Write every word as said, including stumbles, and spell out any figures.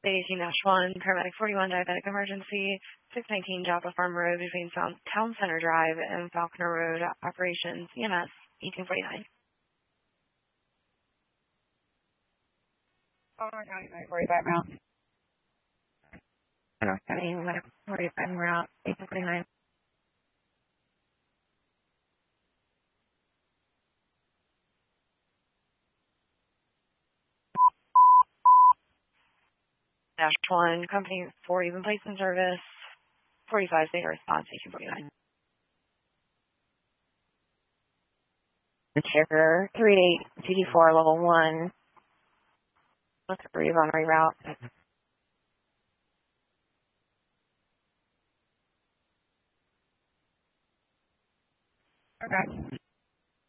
eighteen dash one, paramedic forty-one, diabetic emergency, six nineteen Joppa Farm Road between Town Town Center Drive and Falconer Road, operations, E M S, eighteen forty-nine. Palmer County, forty-five route. North County, forty-five route, eighteen forty-nine. Dash one, company four, even placement service, forty-five, state response, eighteen forty-nine. Checker, three eight, G D four, level one. Let's breathe on reroute. Okay.